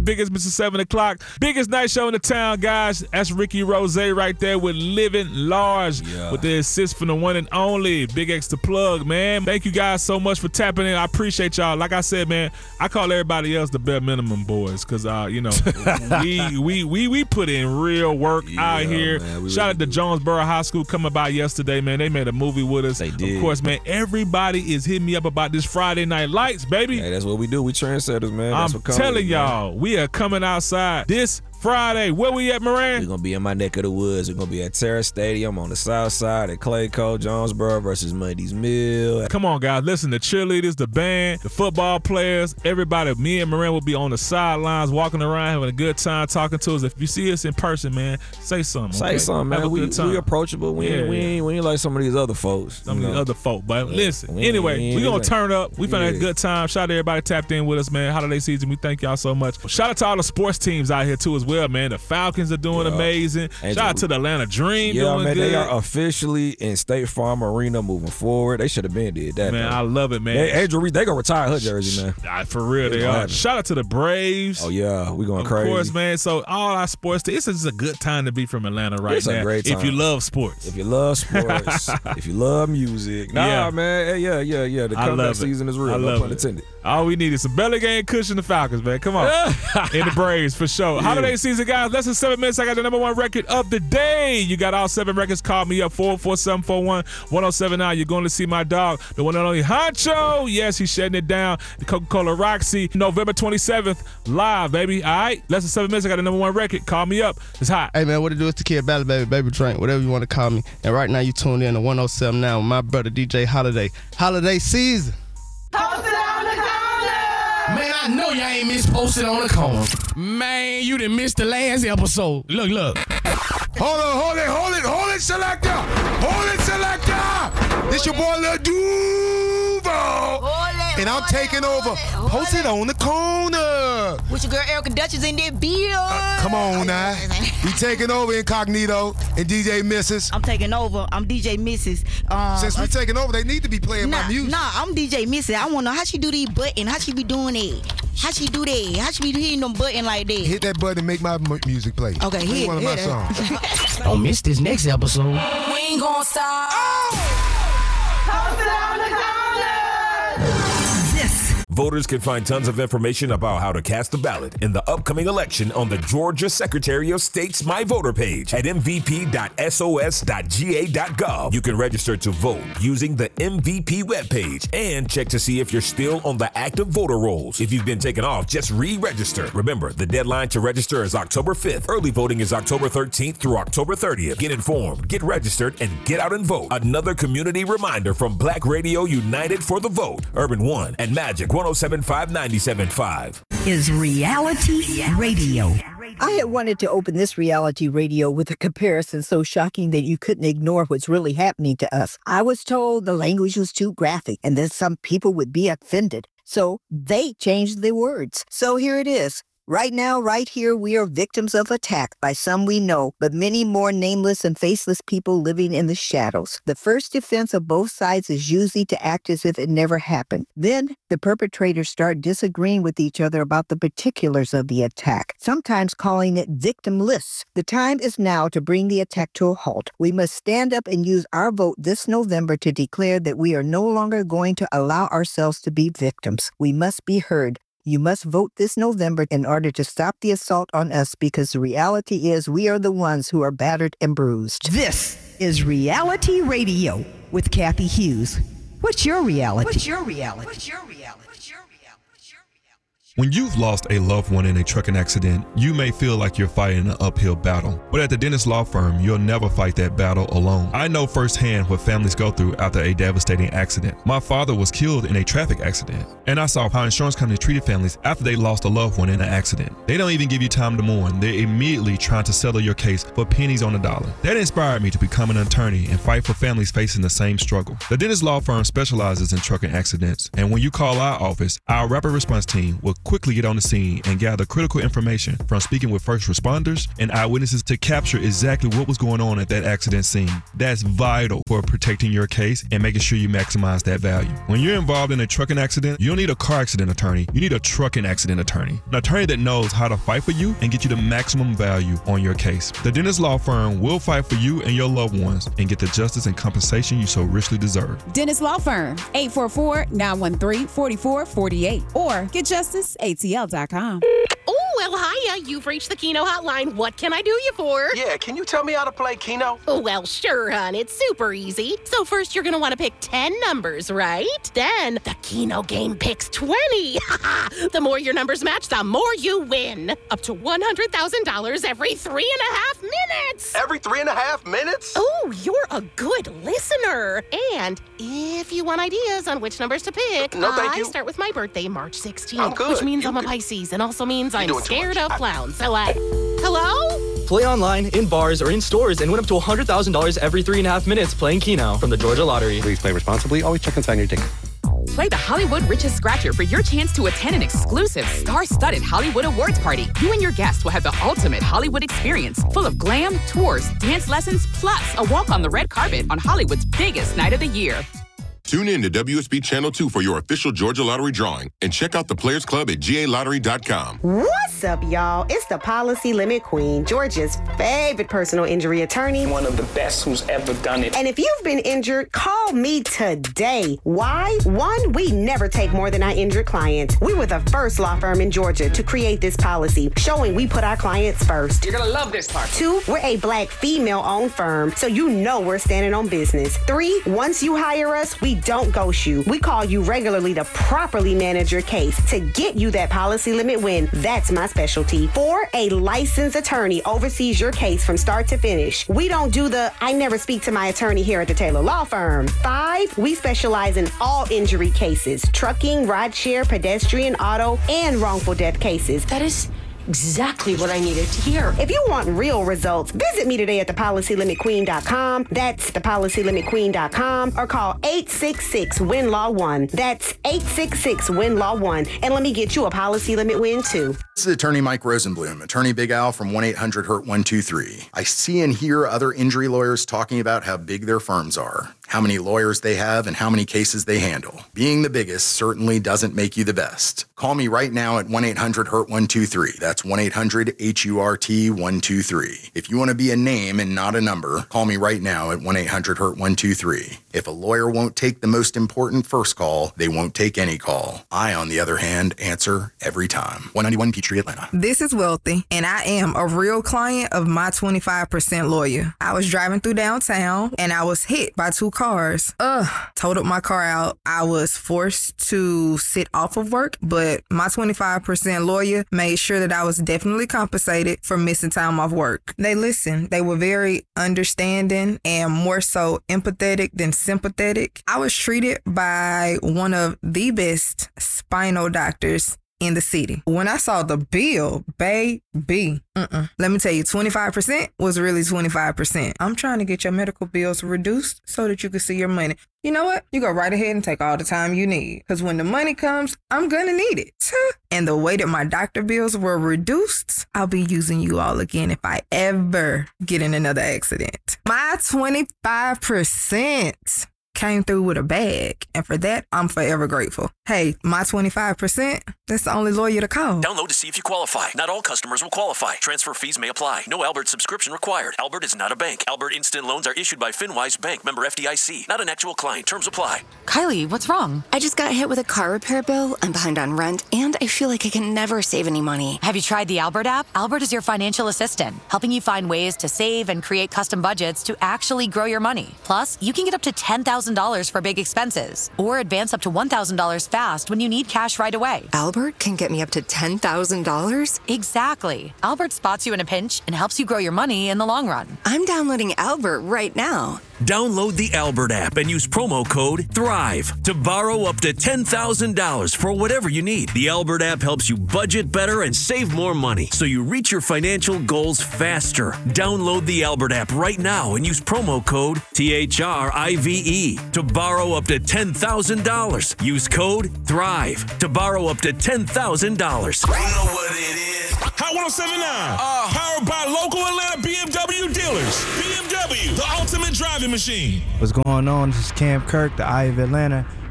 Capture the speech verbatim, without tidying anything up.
the biggest Mister seven o'clock. Biggest night show in the town, guys. That's Ricky Rose right there with Living Large yeah. with the assist from the one and only Big X the plug, man. Thank you guys so much for tapping in. I appreciate y'all. Like I said, man, I call everybody else the bare minimum boys because, uh, you know, we, we we we put in real work yeah, out here. Man, Shout really out to do. Jonesboro High School coming by yesterday, man. They made a movie with us. They did. Of course, man, everybody is hitting me up about this Friday Night Lights, baby. Hey, that's what we do. We trendsetters, man. That's I'm what telling is, y'all, man. we are coming outside this Friday. Where we at, Moran? We're going to be in my neck of the woods. We're going to be at Terrace Stadium on the south side at Clayco, Jonesboro versus Mundy's Mill. Come on, guys. Listen, the cheerleaders, the band, the football players, everybody. Me and Moran will be on the sidelines walking around having a good time talking to us. If you see us in person, man, say something. Say okay? something, man. Have a we, good time. we approachable. We, yeah, ain't, we, yeah. ain't, we ain't like some of these other folks. Some of these other folk. But yeah. listen, we anyway, ain't, we going like, to turn up. We finna yeah. have a good time. Shout out to everybody tapped in with us, man. Holiday season, we thank y'all so much. Shout out to all the sports teams out here, too, as well, man. The Falcons are doing yeah. amazing. Angel, Shout out to the Atlanta Dream yeah, doing man, good. They are officially in State Farm Arena moving forward. They should have been did that. Man, though. I love it, man. They, Angel Reese, they gonna retire her jersey, man. Ah, for real, they are. Happen. Shout out to the Braves. Oh yeah, we going of crazy. Of course, man. So all our sports, this is a good time to be from Atlanta right it's now. It's a great time. If you love sports. If you love sports. If you love music. Nah, yeah. man. Yeah, yeah, yeah. The comeback season is real. I love no pun intended. All we need is some belly game cushion the Falcons, man. Come on. In the Braves, for sure. Yeah. Holiday season, guys. Less than seven minutes. I got the number one record of the day. You got all seven records. Call me up, four four seven four one one oh seven nine. You're going to see my dog, the one and only Honcho. Yes, he's shutting it down. The Coca-Cola Roxy, November twenty-seventh, live, baby. All right? Less than seven minutes. I got the number one record. Call me up. It's hot. Hey, man, what it do? It's the Kid Ballad, baby, baby drink, whatever you want to call me. And right now, you tuned in to one oh seven now with my brother, D J Holiday. Holiday season. Post it on the corner! Man, I know y'all ain't miss posted on the corner. Man, you done missed the last episode. Look, look. Hold on, hold it, hold it, hold it, selector! Hold it, selector! This your boy Lil Duval! And I'm taking over. Post it on the corner. With your girl Erica Duchess in there, Bill. Uh, come on now. We taking over Incognito and D J Missus. I'm taking over. I'm D J Missus Um, Since we taking over, they need to be playing nah, my music. Nah, I'm D J Missus I want to know how she do these buttons. How she be doing it? How she do that? How she be hitting them button like that? Hit that button and make my m- music play. Okay, play hit one of hit my it. songs. Don't miss this next episode. We ain't gonna stop. Oh! Post it on the corner! Voters can find tons of information about how to cast a ballot in the upcoming election on the Georgia Secretary of State's My Voter page at m v p dot s o s dot g a dot gov. You can register to vote using the M V P webpage and check to see if you're still on the active voter rolls. If you've been taken off, just re-register. Remember, the deadline to register is October fifth. Early voting is October thirteenth through October thirtieth. Get informed, get registered, and get out and vote. Another community reminder from Black Radio United for the Vote, Urban One, and Magic one oh seven point five ninety-seven point five. Is reality radio. I had wanted to open this reality radio with a comparison so shocking that you couldn't ignore what's really happening to us. I was told the language was too graphic and that some people would be offended. So they changed the words. So here it is. Right now, right here, we are victims of attack by some we know, but many more nameless and faceless people living in the shadows. The first defense of both sides is usually to act as if it never happened. Then the perpetrators start disagreeing with each other about the particulars of the attack, sometimes calling it victim lists. The time is now to bring the attack to a halt. We must stand up and use our vote this November to declare that we are no longer going to allow ourselves to be victims. We must be heard. You must vote this November in order to stop the assault on us, because the reality is we are the ones who are battered and bruised. This is Reality Radio with Kathy Hughes. What's your reality? What's your reality? What's your reality? When you've lost a loved one in a trucking accident, you may feel like you're fighting an uphill battle. But at the Dennis Law Firm, you'll never fight that battle alone. I know firsthand what families go through after a devastating accident. My father was killed in a traffic accident, and I saw how insurance companies treated families after they lost a loved one in an accident. They don't even give you time to mourn. They're immediately trying to settle your case for pennies on the dollar. That inspired me to become an attorney and fight for families facing the same struggle. The Dennis Law Firm specializes in trucking accidents, and when you call our office, our rapid response team will quickly get on the scene and gather critical information from speaking with first responders and eyewitnesses to capture exactly what was going on at that accident scene. That's vital for protecting your case and making sure you maximize that value. When you're involved in a trucking accident, you don't need a car accident attorney. You need a trucking accident attorney. An attorney that knows how to fight for you and get you the maximum value on your case. The Dennis Law Firm will fight for you and your loved ones and get the justice and compensation you so richly deserve. Dennis Law Firm, eight four four, nine one three, four four four eight or get justice A T L dot com. Oh, well, hiya. You've reached the Keno hotline. What can I do you for? Yeah, can you tell me how to play Keno? Oh, well, sure, hon. It's super easy. So first, you're going to want to pick ten numbers, right? Then the Keno game picks twenty. The more your numbers match, the more you win. Up to one hundred thousand dollars every three and a half minutes. Every three and a half minutes? Oh, you're a good listener. And if you want ideas on which numbers to pick, no, thank I you. start with my birthday, March sixteenth. I'm good. Which means You I'm a good. Pisces and also means I'm doing too scared much. of I- clowns. So, uh, hello? Play online, in bars, or in stores, and win up to one hundred thousand dollars every three and a half minutes playing Keno from the Georgia Lottery. Please play responsibly. Always check and sign your ticket. Play the Hollywood Riches Scratcher for your chance to attend an exclusive, star-studded Hollywood awards party. You and your guests will have the ultimate Hollywood experience, full of glam, tours, dance lessons, plus a walk on the red carpet on Hollywood's biggest night of the year. Tune in to W S B Channel two for your official Georgia Lottery drawing and check out the Players Club at G A lottery dot com. What's up, y'all? It's the Policy Limit Queen, Georgia's favorite personal injury attorney. One of the best who's ever done it. And if you've been injured, call me today. Why? One, we never take more than our injured clients. We were the first law firm in Georgia to create this policy, showing we put our clients first. You're gonna love this part. Two, we're a black female-owned firm, so you know we're standing on business. Three, once you hire us, we don't ghost you. We call you regularly to properly manage your case to get you that policy limit win. That's my specialty. Four, a licensed attorney oversees your case from start to finish. We don't do the I never speak to my attorney here at the Taylor Law Firm. Five, we specialize in all injury cases, trucking, rideshare, pedestrian, auto, and wrongful death cases. That is exactly what I needed to hear. If you want real results, visit me today at the policy limit queen dot com. That's the policy limit queen dot com, or call eight six six, W I N Law one. That's eight six six, W I N Law one. And let me get you a policy limit win too. This is attorney Mike Rosenblum, attorney Big Al from one eight hundred hurt one two three. I see and hear other injury lawyers talking about how big their firms are, how many lawyers they have, and how many cases they handle. Being the biggest certainly doesn't make you the best. Call me right now at one eight hundred hurt one two three. That's one eight hundred H U R T one two three. If you want to be a name and not a number, call me right now at one eight hundred hurt one two three. If a lawyer won't take the most important first call, they won't take any call. I, on the other hand, answer every time. one ninety-one Peachtree, Atlanta. This is Wealthy, and I am a real client of my twenty-five percent lawyer. I was driving through downtown, and I was hit by two cars. Ugh, totaled my car out. I was forced to sit off of work, but my twenty-five percent lawyer made sure that I was definitely compensated for missing time off work. They listened. They were very understanding and more so empathetic than sympathetic. I was treated by one of the best spinal doctors in the city. When I saw the bill, baby, uh-uh. Let me tell you, twenty-five percent was really twenty-five percent. I'm trying to get your medical bills reduced so that you can see your money. You know what? You go right ahead and take all the time you need. Because when the money comes, I'm going to need it. And the way that my doctor bills were reduced, I'll be using you all again if I ever get in another accident. My twenty-five percent came through with a bag, and for that, I'm forever grateful. Hey, my twenty-five percent, that's the only lawyer to call. Download to see if you qualify. Not all customers will qualify. Transfer fees may apply. No Albert subscription required. Albert is not a bank. Albert Instant Loans are issued by FinWise Bank, member F D I C. Not an actual client. Terms apply. Kylie, what's wrong? I just got hit with a car repair bill. I'm behind on rent, and I feel like I can never save any money. Have you tried the Albert app? Albert is your financial assistant, helping you find ways to save and create custom budgets to actually grow your money. Plus, you can get up to ten thousand dollars for big expenses, or advance up to one thousand dollars fast when you need cash right away. Albert can get me up to ten thousand dollars? Exactly. Albert spots you in a pinch and helps you grow your money in the long run. I'm downloading Albert right now. Download the Albert app and use promo code THRIVE to borrow up to ten thousand dollars for whatever you need. The Albert app helps you budget better and save more money so you reach your financial goals faster. Download the Albert app right now and use promo code T H R I V E to borrow up to ten thousand dollars. Use code THRIVE to borrow up to ten thousand dollars. You know what it is. Hot one oh seven point nine, uh, powered by local Atlanta B M W dealers. B M W, the ultimate driving machine. What's going on? This is Cam Kirk, the Eye of Atlanta.